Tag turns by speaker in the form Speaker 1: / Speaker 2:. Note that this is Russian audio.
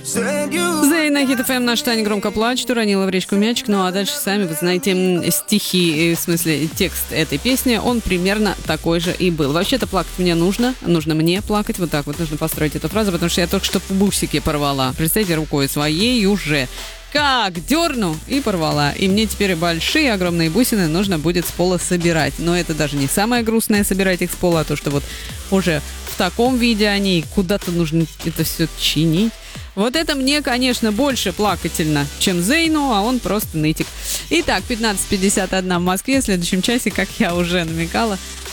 Speaker 1: Зейна, Хит ФМ, наш Таня громко плачет, уронила в речку мячик. Ну а дальше, сами вы знаете, стихи, в смысле текст этой песни, он примерно такой же и был. Вообще-то плакать мне нужно мне плакать, вот так вот нужно построить эту фразу, потому что я только что бусики порвала. Представьте, рукой своей уже. Как дерну и порвала. И мне теперь большие, огромные бусины нужно будет с пола собирать. Но это даже не самое грустное, собирать их с пола, а то, что вот уже в таком виде они, куда-то нужно это все чинить. Вот это мне, конечно, больше плакательно, чем Зейну, а он просто нытик. Итак, 15:51 в Москве. В следующем часе, как я уже намекала,